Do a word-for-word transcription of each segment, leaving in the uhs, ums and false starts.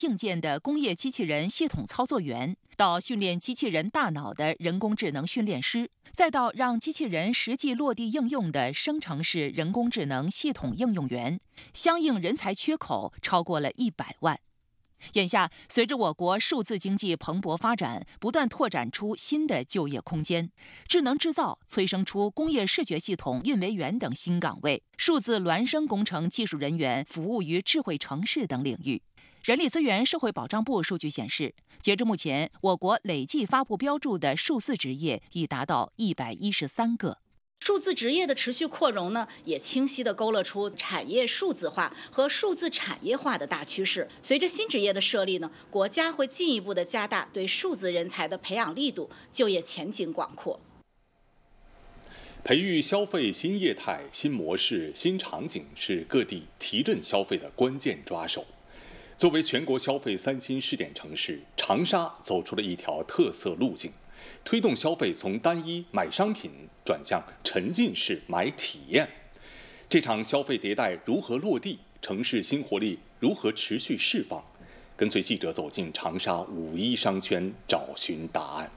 硬件的工业机器人系统操作员，到训练机器人大脑的人工智能训练师，再到让机器人实际落地应用的生成式人工智能系统应用员，相应人才缺口超过了一百万。眼下，随着我国数字经济蓬勃发展，不断拓展出新的就业空间，智能制造催生出工业视觉系统运维员等新岗位，数字孪生工程技术人员服务于智慧城市等领域。人力资源社会保障部数据显示，截至目前，我国累计发布标注的数字职业已达到一百一十三个。 数字职业的持续扩容呢，也清晰地勾勒出产业数字化和数字产业化的大趋势。随着新职业的设立呢，国家会进一步地加大对数字人才的培养力度，就业前景广阔。 培育消费新业态、新模式、新场景是各地提振消费的关键抓手。作为全国消费三新试点城市，长沙走出了一条特色路径，推动消费从单一买商品转向沉浸式买体验。这场消费迭代如何落地？城市新活力如何持续释放？跟随记者走进长沙五一商圈，找寻答案。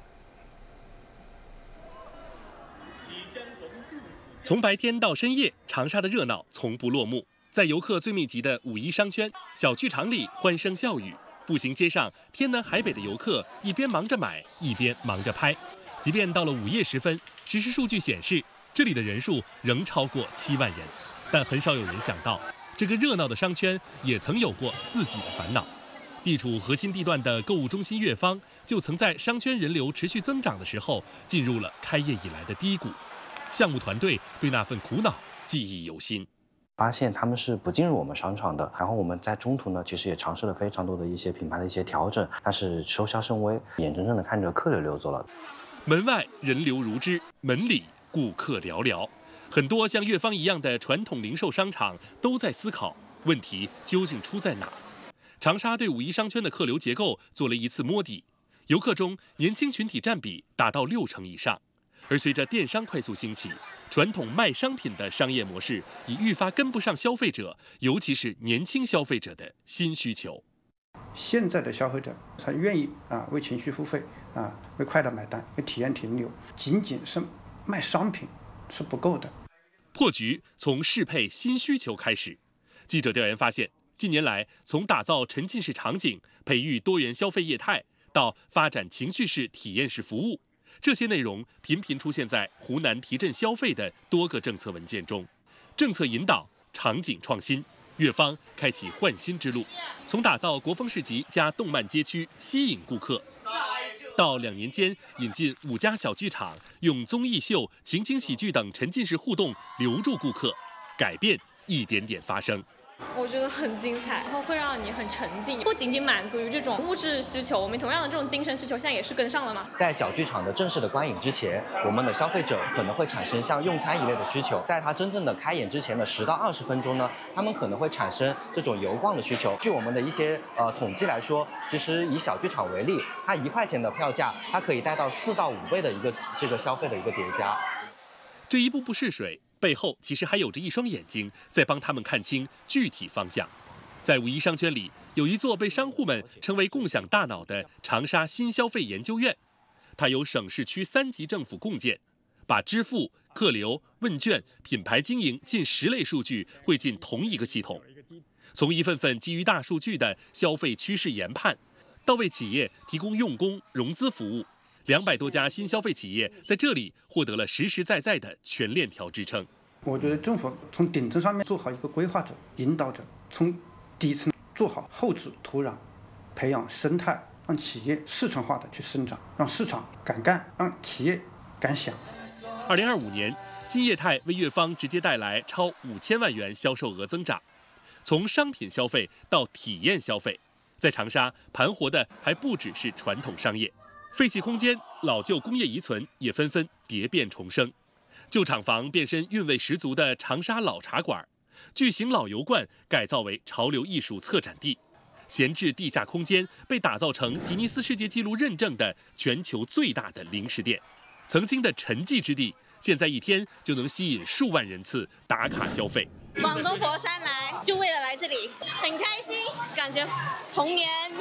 从白天到深夜，长沙的热闹从不落幕。在游客最密集的五一商圈，小剧场里欢声笑语，步行街上天南海北的游客一边忙着买，一边忙着拍。即便到了午夜时分，实时数据显示这里的人数仍超过七万人，但很少有人想到，这个热闹的商圈也曾有过自己的烦恼。地处核心地段的购物中心悦方，就曾在商圈人流持续增长的时候，进入了开业以来的低谷。项目团队对那份苦恼记忆犹新。 发现他们是不进入我们商场的，然后我们在中途呢，其实也尝试了非常多的一些品牌的一些调整，但是收效甚微，眼睁睁的看着客流流走了。 门外人流如织，门里顾客寥寥。很多像悦方一样的传统零售商场都在思考问题究竟出在哪。长沙对五一商圈的客流结构做了一次摸底，游客中年轻群体占比达到六成以上。而随着电商快速兴起，传统卖商品的商业模式已愈发跟不上消费者，尤其是年轻消费者的新需求。 现在的消费者他愿意啊为情绪付费啊为快乐买单，为体验停留，仅仅是卖商品是不够的。 破局从适配新需求开始。记者调研发现，近年来从打造沉浸式场景、培育多元消费业态，到发展情绪式体验式服务，这些内容频频出现在湖南提振消费的多个政策文件中。政策引导、场景创新，悦方开启换新之路，从打造国风市集加动漫街区吸引顾客，到两年间引进五家小剧场，用综艺秀、情景喜剧等沉浸式互动留住顾客，改变一点点发生。 我觉得很精彩，然后会让你很沉浸，不仅仅满足于这种物质需求，我们同样的这种精神需求现在也是跟上了嘛。 在小剧场的正式的观影之前，我们的消费者可能会产生像用餐一类的需求，在它真正的开演之前的十到二十分钟呢，他们可能会产生这种游逛的需求。据我们的一些呃统计来说，其实以小剧场为例，它一块钱的票价，它可以带到四到五倍的一个这个消费的一个叠加。 这一步步试水，背后其实还有着一双眼睛在帮他们看清具体方向。在五一商圈里，有一座被商户们称为共享大脑的长沙新消费研究院，它由省市区三级政府共建，把支付、客流、问卷、品牌经营近十类数据汇进同一个系统，从一份份基于大数据的消费趋势研判，到为企业提供用工、融资服务，两百多家新消费企业在这里获得了实实在在的全链条支撑。 我觉得政府从顶层上面做好一个规划者、引导者，从底层做好后置土壤，培养生态，让企业市场化的去生长，让市场敢干，让企业敢想。 二零二五年，新业态为悦方直接带来超五千万元销售额增长。从商品消费到体验消费，在长沙盘活的还不只是传统商业，废弃空间、老旧工业遗存也纷纷蝶变重生。旧厂房变身韵味十足的长沙老茶馆，巨型老油罐改造为潮流艺术策展地，闲置地下空间被打造成吉尼斯世界纪录认证的全球最大的零食店。曾经的沉寂之地，现在一天就能吸引数万人次打卡消费。 往东佛山来，就为了来这里，很开心，感觉童年